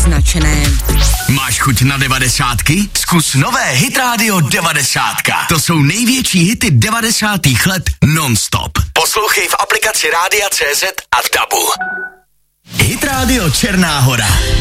nadšené. Máš chuť na 90? Zkus nové Hit Radio 90. To jsou největší hity 90. let non-stop. Poslouchej v aplikaci Rádia CZ a v DABu. Hit Radio Černá Hora.